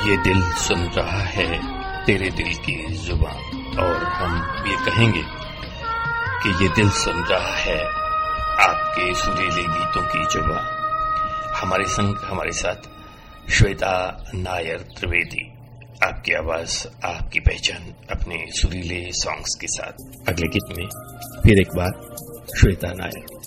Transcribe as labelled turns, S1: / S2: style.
S1: ये दिल सुन रहा है तेरे दिल की जुबान, और हम ये कहेंगे कि ये दिल सुन रहा है आपके सुरीले गीतों की जुबान। हमारे संग हमारे साथ श्वेता नायर त्रिवेदी, आपकी आवाज आपकी पहचान अपने सुरीले सॉन्ग्स के साथ। अगले गीत में फिर एक बार श्वेता नायर।